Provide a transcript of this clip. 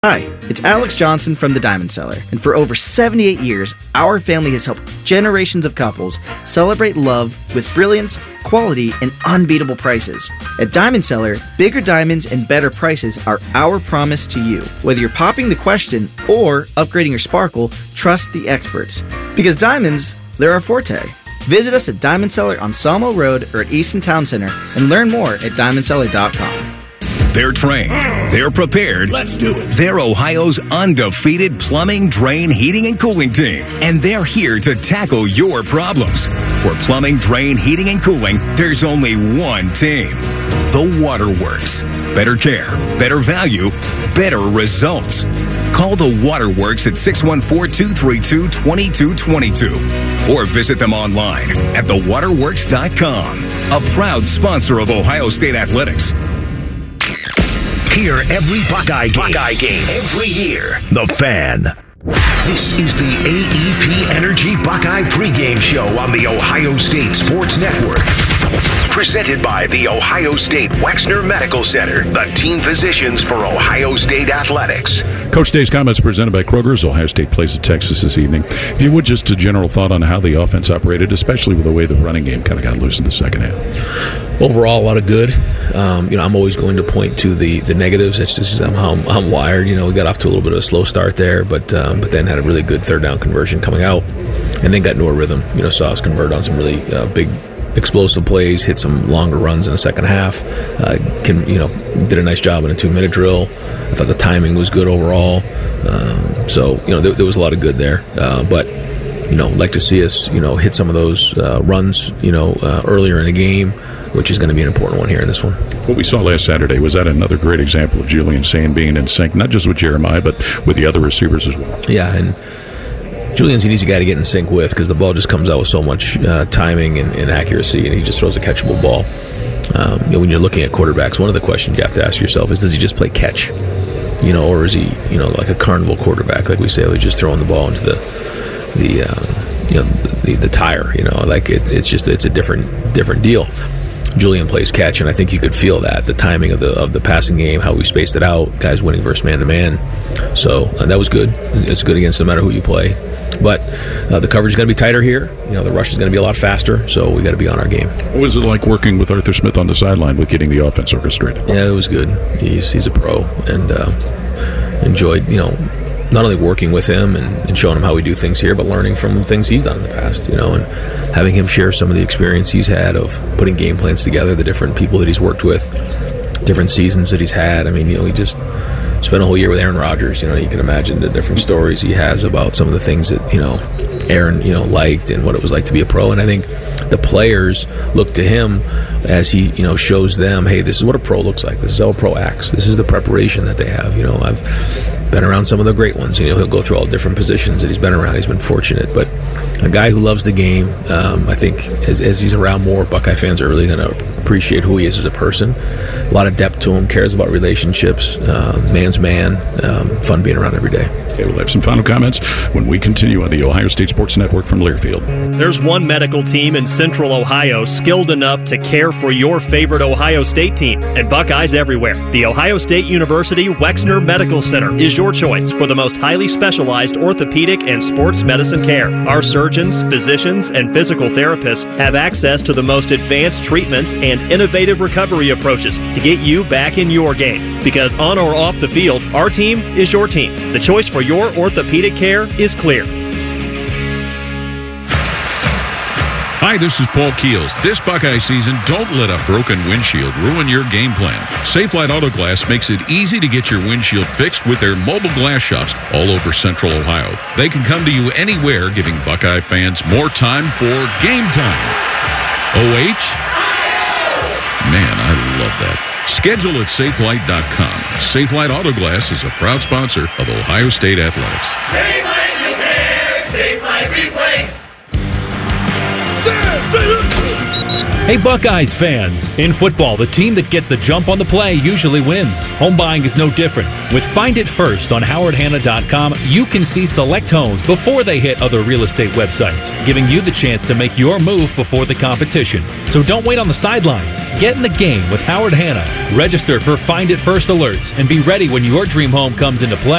Hi, it's Alex Johnson from the Diamond Cellar, and for over 78 years, our family has helped generations of couples celebrate love with brilliance, quality, and unbeatable prices. At Diamond Cellar, bigger diamonds and better prices are our promise to you. Whether you're popping the question or upgrading your sparkle, trust the experts. Because diamonds, they're our forte. Visit us at Diamond Cellar on Sawmill Road or at Easton Town Center and learn more at diamondcellar.com. They're trained. They're prepared. Let's do it. They're Ohio's undefeated plumbing, drain, heating, and cooling team. And they're here to tackle your problems. For plumbing, drain, heating, and cooling, there's only one team. The Waterworks. Better care, better value, better results. Call the Waterworks at 614-232-2222 or visit them online at thewaterworks.com. A proud sponsor of Ohio State Athletics. Hear every Buckeye game every year. The Fan. This is the AEP Energy Buckeye pregame show on the Ohio State Sports Network. Presented by the Ohio State Wexner Medical Center, the team physicians for Ohio State Athletics. Coach Day's comments presented by Kroger's. Ohio State plays at Texas this evening. If you would, just a general thought on how the offense operated, especially with the way the running game kind of got loose in the second half. Overall, a lot of good. I'm always going to point to the negatives. That's just how I'm wired. We got off to a little bit of a slow start there, but then had a really good third down conversion coming out, and then got into a rhythm. Saw us convert on some really big explosive plays, hit some longer runs in the second half. Did a nice job in a 2-minute drill. I thought the timing was good overall. There was a lot of good there. But like to see us, hit some of those runs, earlier in the game, which is going to be an important one here in this one. What we saw last Saturday, was that another great example of Julian Sain being in sync, not just with Jeremiah, but with the other receivers as well? Yeah, and Julian's an easy guy to get in sync with because the ball just comes out with so much timing and accuracy, and he just throws a catchable ball. When you're looking at quarterbacks, one of the questions you have to ask yourself is, does he just play catch? Or is he, like a carnival quarterback, like we say, he's just throwing the ball into the tire. It's a different deal. Julian plays catch, and I think you could feel that, the timing of the passing game, how we spaced it out, guys winning versus man-to-man. So that was good. It's good against no matter who you play. But the coverage is going to be tighter here. The rush is going to be a lot faster, so we got to be on our game. What was it like working with Arthur Smith on the sideline with getting the offense orchestrated? Yeah, it was good. He's a pro, and enjoyed, not only working with him and showing him how we do things here, but learning from things he's done in the past, and having him share some of the experience he's had of putting game plans together, the different people that he's worked with, different seasons that he's had. He just spent a whole year with Aaron Rodgers. You can imagine the different stories he has about some of the things that, Aaron, liked and what it was like to be a pro. And I think the players look to him as he, shows them, hey, this is what a pro looks like. This is how a pro acts. This is the preparation that they have. I've been around some of the great ones. He'll go through all different positions that he's been around. He's been fortunate. But a guy who loves the game, I think as he's around more, Buckeye fans are really going to appreciate who he is as a person. A lot of depth to him, cares about relationships, man's man, fun being around every day. Okay, we'll have some final comments when we continue on the Ohio State Sports Network from Learfield. There's one medical team in Central Ohio skilled enough to care for your favorite Ohio State team, and Buckeyes everywhere. The Ohio State University Wexner Medical Center is your choice for the most highly specialized orthopedic and sports medicine care. Our surgeons, physicians, and physical therapists have access to the most advanced treatments and innovative recovery approaches to get you back in your game. Because on or off the field, our team is your team. The choice for your orthopedic care is clear. Hi, this is Paul Keels. This Buckeye season, don't let a broken windshield ruin your game plan. Safelite Auto Glass makes it easy to get your windshield fixed with their mobile glass shops all over Central Ohio. They can come to you anywhere, giving Buckeye fans more time for game time. OH? Man, I love that. Schedule at Safelite.com. Safelite Auto Glass is a proud sponsor of Ohio State Athletics. Safelite Repair, Safelite Replace. Hey Buckeyes fans, in football, the team that gets the jump on the play usually wins. Home buying is no different. With Find It First on HowardHanna.com, you can see select homes before they hit other real estate websites, giving you the chance to make your move before the competition. So don't wait on the sidelines. Get in the game with Howard Hanna. Register for Find It First alerts and be ready when your dream home comes into play.